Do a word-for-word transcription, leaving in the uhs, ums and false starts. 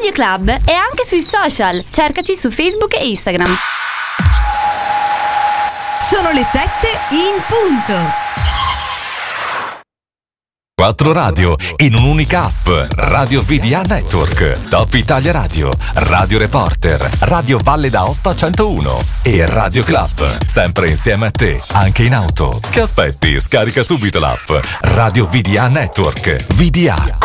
Radio Club è anche sui social. Cercaci su Facebook e Instagram. Sono le sette in punto. Quattro radio in un'unica app. Radio V D A Network, Top Italia Radio, Radio Reporter, Radio Valle d'Aosta centouno e Radio Club. Sempre insieme a te, anche in auto. Che aspetti? Scarica subito l'app Radio V D A Network. V D A